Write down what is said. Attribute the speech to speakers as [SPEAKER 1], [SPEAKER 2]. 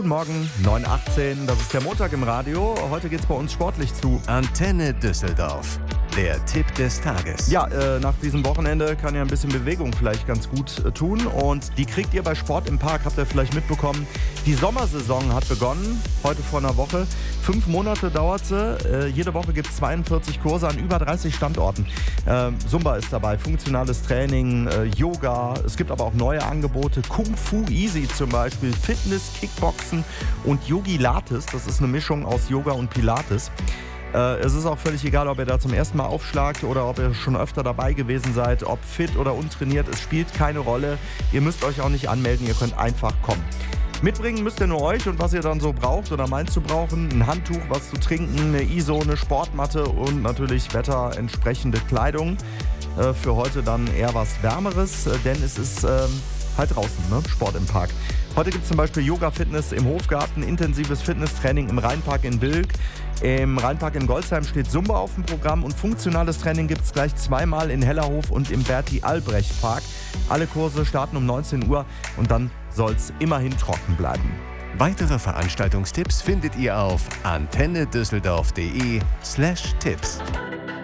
[SPEAKER 1] Guten Morgen, 9:18, das ist der Montag im Radio. Heute geht's bei uns sportlich zu.
[SPEAKER 2] Antenne Düsseldorf, der Tipp des Tages.
[SPEAKER 1] Ja, nach diesem Wochenende kann ja ein bisschen Bewegung vielleicht ganz gut tun. Und die kriegt ihr bei Sport im Park, habt ihr vielleicht mitbekommen. Die Sommersaison hat begonnen, heute vor einer Woche. 5 Monate dauert sie. Jede Woche gibt es 42 Kurse an über 30 Standorten. Zumba ist dabei, funktionales Training, Yoga. Es gibt aber auch neue Angebote. Kung Fu Easy zum Beispiel, Fitness, Kickboxen und Yogi Lattes. Das ist eine Mischung aus Yoga und Pilates. Es ist auch völlig egal, ob ihr da zum ersten Mal aufschlagt oder ob ihr schon öfter dabei gewesen seid, ob fit oder untrainiert. Es spielt keine Rolle. Ihr müsst euch auch nicht anmelden, ihr könnt einfach kommen. Mitbringen müsst ihr nur euch und was ihr dann so braucht oder meint zu brauchen. Ein Handtuch, was zu trinken, eine ISO, eine Sportmatte und natürlich wetterentsprechende Kleidung. Für heute dann eher was Wärmeres, denn es ist halt draußen, ne? Sport im Park. Heute gibt es zum Beispiel Yoga-Fitness im Hofgarten, intensives Fitnesstraining im Rheinpark in Bilk. Im Rheinpark in Golzheim steht Zumba auf dem Programm und funktionales Training gibt es gleich zweimal in Hellerhof und im Berti-Albrecht-Park. Alle Kurse starten um 19 Uhr und dann soll es immerhin trocken bleiben.
[SPEAKER 2] Weitere Veranstaltungstipps findet ihr auf antennedüsseldorf.de/Tipps.